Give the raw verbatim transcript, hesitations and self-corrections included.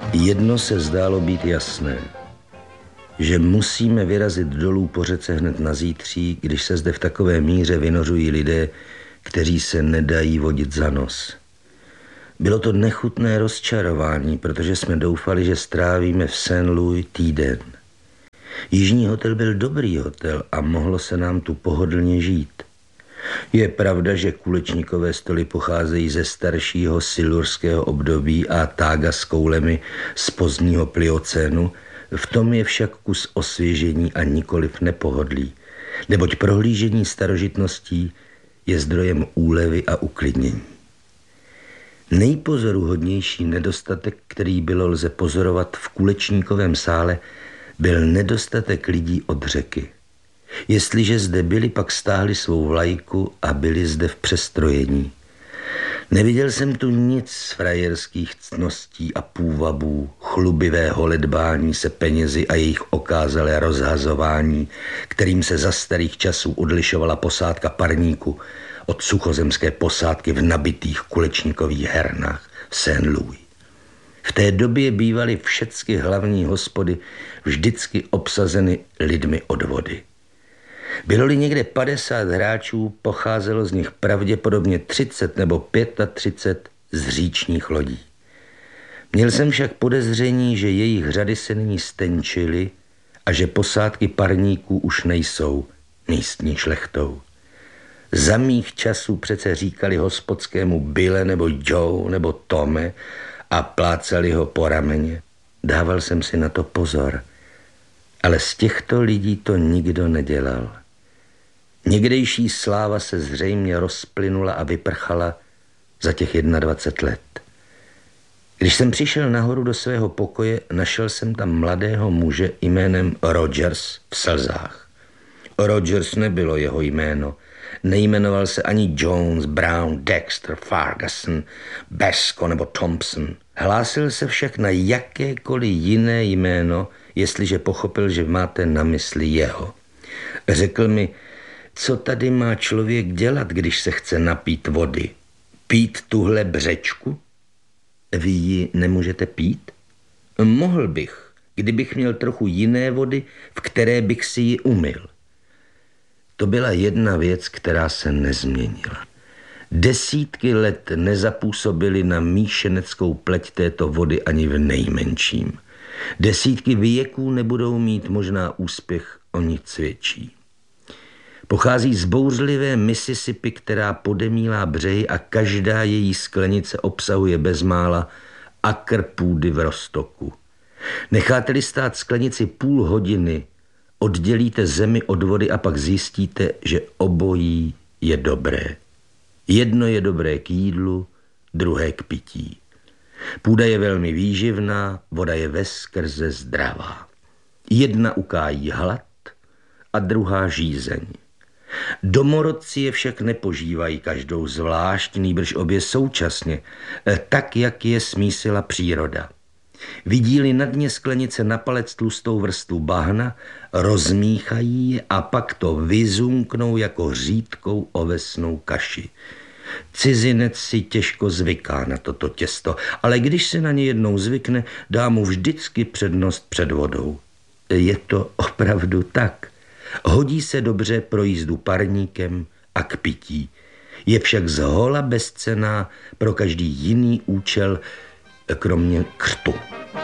Jedno se zdálo být jasné, že musíme vyrazit dolů po řece hned na zítří, když se zde v takové míře vynořují lidé, kteří se nedají vodit za nos. Bylo to nechutné rozčarování, protože jsme doufali, že strávíme v Saint-Louis týden. Jižní hotel byl dobrý hotel a mohlo se nám tu pohodlně žít. Je pravda, že kulečníkové stoly pocházejí ze staršího silurského období a tága s koulemi z pozdního pliocénu, v tom je však kus osvěžení a nikoliv nepohodlí, neboť prohlížení starožitností je zdrojem úlevy a uklidnění. Nejpozoruhodnější nedostatek, který bylo lze pozorovat v kulečníkovém sále, byl nedostatek lidí od řeky. Jestliže zde byli, pak stáhli svou vlajku a byli zde v přestrojení. Neviděl jsem tu nic z frajerských ctností a půvabů, chlubivého ledbání se penězi a jejich okázalé rozhazování, kterým se za starých časů odlišovala posádka parníku od suchozemské posádky v nabitých kulečníkových hernách v Saint-Louis. V té době bývaly všechny hlavní hospody vždycky obsazeny lidmi od vody. Bylo-li někde padesát hráčů, pocházelo z nich pravděpodobně třicet nebo třicet pět z říčních lodí. Měl jsem však podezření, že jejich řady se nyní stenčily a že posádky parníků už nejsou místní šlechtou. Za mých časů přece říkali hospodskému Bille nebo Joe nebo Tome a plácali ho po rameně. Dával jsem si na to pozor, ale z těchto lidí to nikdo nedělal. Někdejší sláva se zřejmě rozplynula a vyprchala za těch dvacet jedna let. Když jsem přišel nahoru do svého pokoje, našel jsem tam mladého muže jménem Rogers v slzách. Rogers nebylo jeho jméno. Nejmenoval se ani Jones, Brown, Dexter, Ferguson, Besko nebo Thompson. Hlásil se však na jakékoliv jiné jméno, jestliže pochopil, že máte na mysli jeho. Řekl mi, co tady má člověk dělat, když se chce napít vody? Pít tuhle břečku? Vy ji nemůžete pít? Mohl bych, kdybych měl trochu jiné vody, v které bych si ji umyl. To byla jedna věc, která se nezměnila. Desítky let nezapůsobily na míšeneckou pleť této vody ani v nejmenším. Desítky věků nebudou mít možná úspěch o nic větší. Pochází z bouřlivé Mississippi, která podemílá břehy a každá její sklenice obsahuje bezmála akr půdy v roztoku. Necháte-li stát sklenici půl hodiny, oddělíte zemi od vody a pak zjistíte, že obojí je dobré. Jedno je dobré k jídlu, druhé k pití. Půda je velmi výživná, voda je veskrze zdravá. Jedna ukájí hlad a druhá žízeň. Domorodci je však nepožívají každou zvlášť, nýbrž obě současně, tak, jak je smísila příroda. Vidí-li na dně sklenice na palec tlustou vrstvu bahna, rozmíchají je a pak to vyzunknou jako řídkou ovesnou kaši. Cizinec si těžko zvyká na toto těsto, ale když se na ně jednou zvykne, dá mu vždycky přednost před vodou. Je to opravdu tak. Hodí se dobře pro jízdu parníkem a k pití. Je však zhola bezcenná pro každý jiný účel, kromě křtu.